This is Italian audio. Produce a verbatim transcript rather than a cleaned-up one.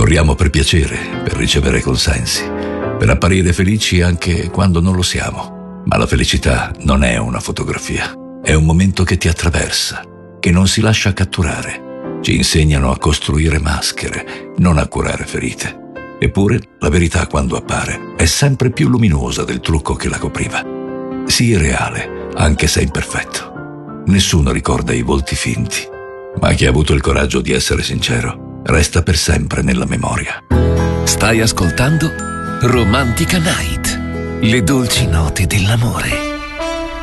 Corriamo per piacere, per ricevere consensi, per apparire felici anche quando non lo siamo. Ma la felicità non è una fotografia, è un momento che ti attraversa, che non si lascia catturare. Ci insegnano a costruire maschere, non a curare ferite. Eppure la verità, quando appare, è sempre più luminosa del trucco che la copriva. Sii reale, anche se imperfetto. Nessuno ricorda i volti finti, ma chi ha avuto il coraggio di essere sincero resta per sempre nella memoria. Stai ascoltando Romantica Night, le dolci note dell'amore.